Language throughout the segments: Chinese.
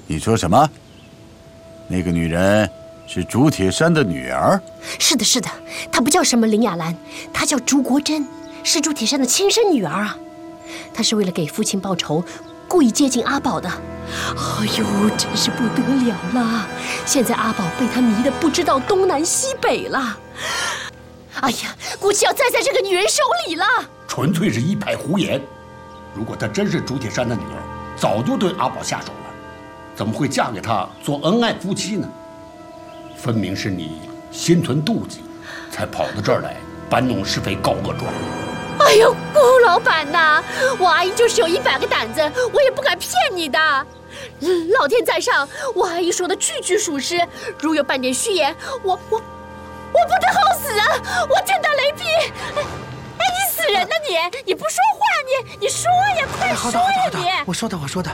你说什么？那个女人是朱铁山的女儿？ 是的，是的，她不叫什么林雅兰，她叫朱国珍，是朱铁山的亲生女儿啊。她是为了给父亲报仇，故意接近阿宝的。哎呦，真是不得了了！现在阿宝被他迷得不知道东南西北了。哎呀，估计要栽在这个女人手里了。 纯粹是一派胡言。如果她真是朱铁山的女儿，早就对阿宝下手了，怎么会嫁给他做恩爱夫妻呢？分明是你心存妒忌，才跑到这儿来搬弄是非、告恶状。 哎呦，顾老板呐，我阿姨就是有100个胆子，我也不敢骗你的。老天在上，我阿姨说的句句属实，如有半点虚言，我不得好死啊！我天打雷劈！哎，你死人呢你不说话你说呀，快说呀你！ 我说的。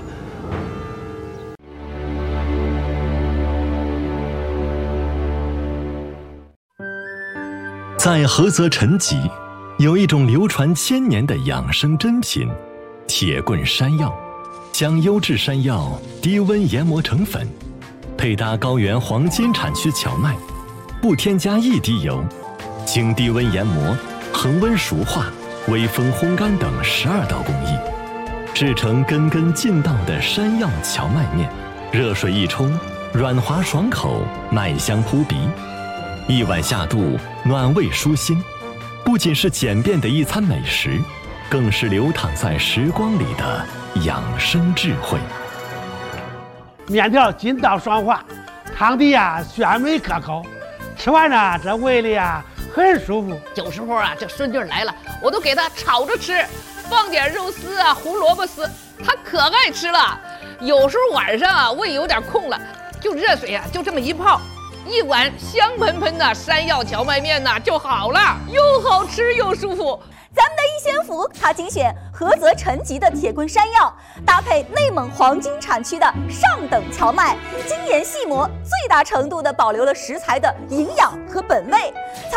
在菏泽陈集，有一种流传1000年的养生珍品——铁棍山药。将优质山药低温研磨成粉，配搭高原黄金产区荞麦，不添加1滴油，经低温研磨、恒温熟化、微风烘干等12道工艺，制成根根劲道的山药荞麦面。热水一冲，软滑爽口，麦香扑鼻。一碗下肚，暖胃舒心，不仅是简便的一餐美食，更是流淌在时光里的养生智慧。 面条筋道爽滑，汤底鲜美可口，吃完这胃里很舒服。 有时候这孙女来了，我都给她炒着吃，放点肉丝胡萝卜丝，她可爱吃了。有时候晚上胃有点空了，就热水就这么一泡，一碗香喷喷的山药荞麦面就好了，又好吃又舒服。 咱们的一仙福，它精选菏泽陈集的铁棍山药，搭配内蒙黄金产区的上等荞麦，精研细磨，最大程度地保留了食材的营养和本味。